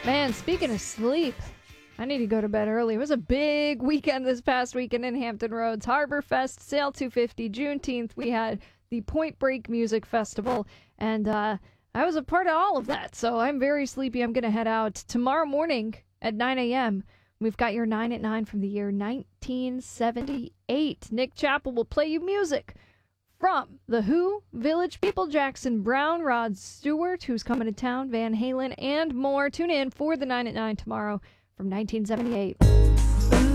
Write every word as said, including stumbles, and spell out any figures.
Man, speaking of sleep, I need to go to bed early. It was a big weekend this past weekend in Hampton Roads. Harbor Fest, Sail two fifty, Juneteenth. We had the Point Break Music Festival, and uh, I was a part of all of that, so I'm very sleepy. I'm going to head out tomorrow morning at nine a.m. We've got your nine at nine from the year nineteen seventy-eight. Nick Chappell will play you music from The Who, Village People, Jackson Browne, Rod Stewart, who's coming to town, Van Halen, and more. Tune in for the nine at nine tomorrow from nineteen seventy-eight.